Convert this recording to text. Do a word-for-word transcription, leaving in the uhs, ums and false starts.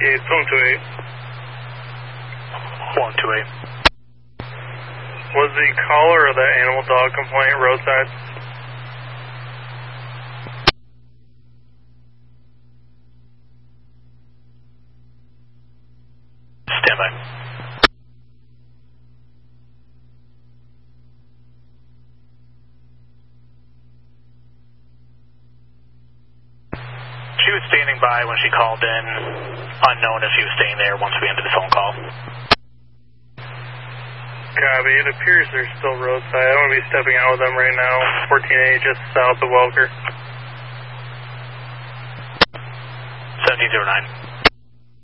Gate, phone two eight. one two eight. Was the caller of the animal dog complaint roadside? Stand by. She was standing by when she called in, unknown if she was staying there once we ended the phone call. Copy, it appears they're still roadside. I'm going to be stepping out with them right now. fourteen A, just south of Welker. seventeen zero nine.